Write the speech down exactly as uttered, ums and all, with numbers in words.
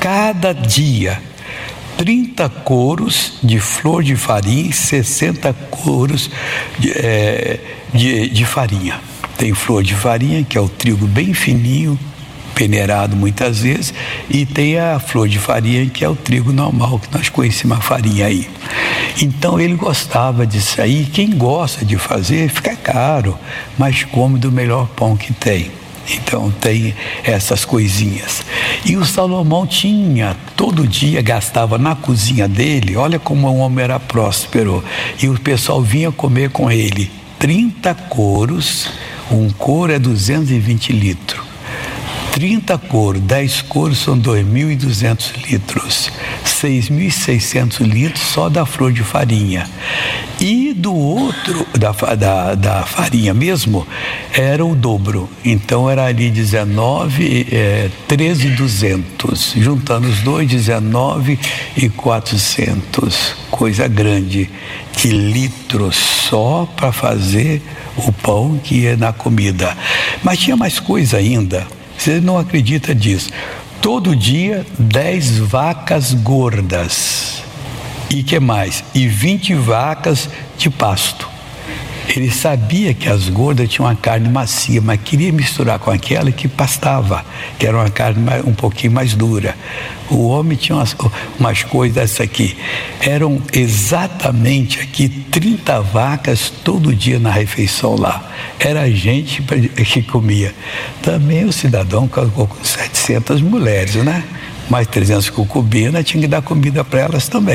cada dia trinta coros de flor de farinha e sessenta coros de, é, de, de farinha. Tem flor de farinha, que é o trigo bem fininho, peneirado muitas vezes, e tem a flor de farinha, que é o trigo normal, que nós conhecemos a farinha aí. Então ele gostava disso aí. Quem gosta de fazer, fica caro, mas come do melhor pão que tem. Então tem essas coisinhas. E o Salomão tinha, todo dia gastava na cozinha dele, olha como o homem era próspero, e o pessoal vinha comer com ele trinta coros. Um coro é duzentos e vinte litros. trinta coros, dez coros são dois mil e duzentos litros, seis mil e seiscentos litros só da flor de farinha. E do outro, da, da, da farinha mesmo, era o dobro. Então era ali dezenove, é, treze mil e duzentos. Juntando os dois, dezenove mil e quatrocentos. Coisa grande de litros só para fazer o pão que ia na comida. Mas tinha mais coisa ainda. Você não acredita disso. Todo dia, dez vacas gordas. E que mais? E vinte vacas de pasto. Ele sabia que as gordas tinham uma carne macia, mas queria misturar com aquela que pastava, que era uma carne mais, um pouquinho mais dura. O homem tinha umas, umas coisas dessas aqui. Eram exatamente aqui trinta vacas todo dia na refeição lá. Era a gente que comia. Também o cidadão casou com setecentas mulheres, né? Mais trezentas concubinas, tinha que dar comida para elas também.